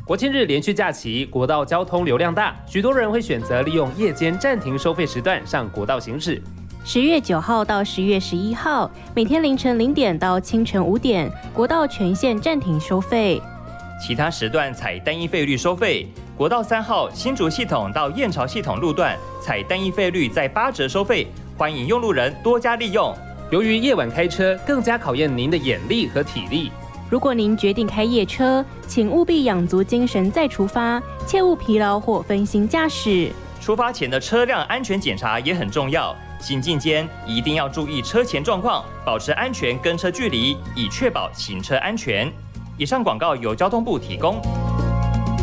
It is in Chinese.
国庆日连续假期，国道交通流量大，许多人会选择利用夜间暂停收费时段上国道行驶。 10月9号到10月11号，每天凌晨0点到清晨5点，国道全线暂停收费。 其他时段采单一费率收费。国道3号新竹系统到燕巢系统路段采单一费率在8折收费，欢迎用路人多加利用。 由于夜晚开车更加考验您的眼力和体力。 如果您决定开夜车，请务必养足精神再出发，切勿疲劳或分心驾驶。 出发前的车辆安全检查也很重要，行进间一定要注意车前状况，保持安全跟车距离，以确保行车安全。以上广告由交通部提供。